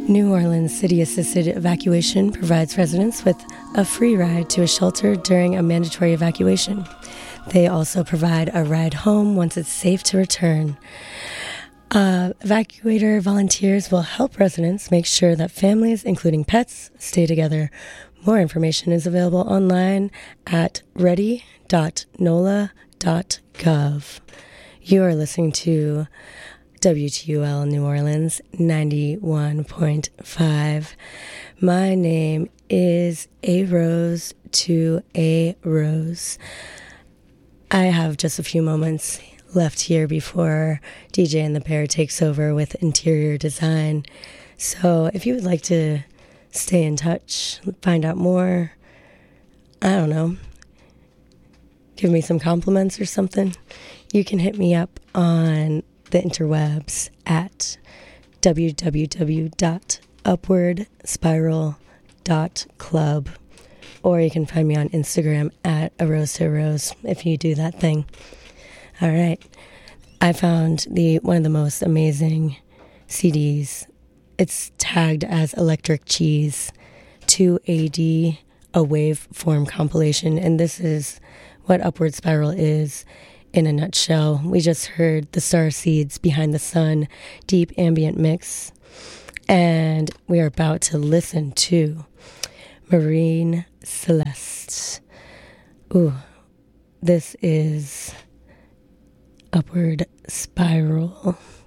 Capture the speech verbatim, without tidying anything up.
New Orleans City Assisted Evacuation provides residents with a free ride to a shelter during a mandatory evacuation. They also provide a ride home once it's safe to return. Uh, evacuator volunteers will help residents make sure that families, including pets, stay together. More information is available online at ready dot n o l a dot gov. You are listening to W T U L New Orleans ninety-one point five. My name is A Rose to A Rose. I have just a few moments left here before D J and the Bear takes over with interior design. So if you would like to stay in touch, find out more, I don't know, give me some compliments or something, you can hit me up on the interwebs at w w w dot upward spiral dot club, or you can find me on Instagram at a rose to a rose if you do that thing. All right, I found the one of the most amazing C Ds. It's tagged as Electric Cheese two A D, a waveform compilation, and this is what Upward Spiral is in a nutshell. We just heard the Starseeds Behind the Sun deep ambient mix, and we are about to listen to Marine Celeste. Ooh, this is Upward Spiral.